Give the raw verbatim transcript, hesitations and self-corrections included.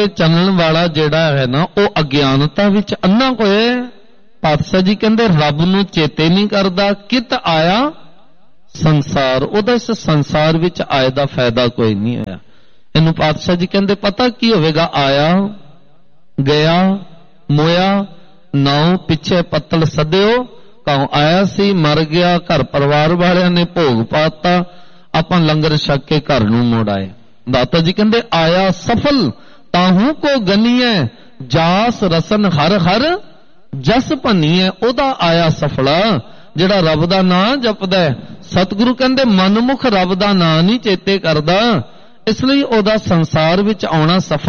ਚੱਲਣ ਵਾਲਾ ਜਿਹੜਾ ਹੈ ਨਾ ਉਹ ਅਗਿਆਨਤਾ ਵਿੱਚ ਅੰਨਾ ਹੋਏ। ਪਾਤਸ਼ਾਹ ਜੀ ਕਹਿੰਦੇ ਰੱਬ ਨੂੰ ਚੇਤੇ ਨਹੀਂ ਕਰਦਾ, ਕਿਤ ਆਇਆ ਸੰਸਾਰ, ਉਹਦਾ ਇਸ ਸੰਸਾਰ ਵਿੱਚ ਆਏ ਦਾ ਫਾਇਦਾ ਕੋਈ ਨਹੀਂ ਹੋਇਆ। ਇਹਨੂੰ ਪਾਤਸ਼ਾਹ ਜੀ ਕਹਿੰਦੇ ਪਤਾ ਕੀ ਹੋਵੇਗਾ, ਆਇਆ ਗਿਆ ਮੋਇਆ ਨਾਉ ਪਿੱਛੇ ਪੱਤਲ ਸੱਦਿਓ, ਕਹੋ ਆਇਆ ਸੀ ਮਰ ਗਿਆ, ਘਰ ਪਰਿਵਾਰ ਵਾਲਿਆਂ ਨੇ ਭੋਗ ਪਾਤਾ, ਆਪਾਂ ਲੰਗਰ ਛਕ ਕੇ ਘਰ ਨੂੰ ਮੁੜ ਆਏ। ਦਾਤਾ ਜੀ ਕਹਿੰਦੇ ਆਇਆ ਸਫਲ ਤਾਹੂ ਕੋ ਗਨੀਐ, ਜਾਸ ਰਸਨ ਹਰ ਹਰ ਜਸ ਭੰਨੀਐ, ਉਹਦਾ ਆਇਆ ਸਫਲਾ ਜਿਹੜਾ ਰੱਬ ਦਾ ਨਾਂ ਜਪਦਾ। ਸਤਿਗੁਰੂ ਕਹਿੰਦੇ ਮਨਮੁਖ ਰੱਬ ਦਾ ਨਾਂ ਨਹੀਂ ਚੇਤੇ ਕਰਦਾ, ਇਸ ਲਈ ਉਹਦਾ ਸੰਸਾਰ ਵਿੱਚ ਆਉਣਾ ਸਫਲ